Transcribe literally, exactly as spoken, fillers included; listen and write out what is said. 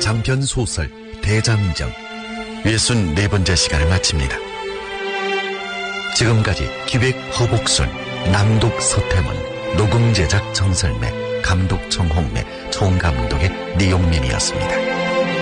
장편 소설 대장정 예순네 번째 시간을 마칩니다. 지금까지 기획 허복순, 낭독 서태문, 녹음 제작 정설매, 감독 정홍래, 총감독의 니용민이었습니다.